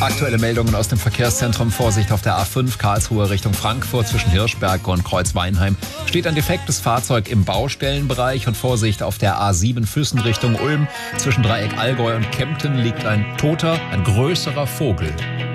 Aktuelle Meldungen aus dem Verkehrszentrum. Vorsicht auf der A5 Karlsruhe Richtung Frankfurt zwischen Hirschberg und Kreuzweinheim. Steht ein defektes Fahrzeug im Baustellenbereich und Vorsicht auf der A7 Füssen Richtung Ulm. Zwischen Dreieck Allgäu und Kempten liegt ein größerer Vogel.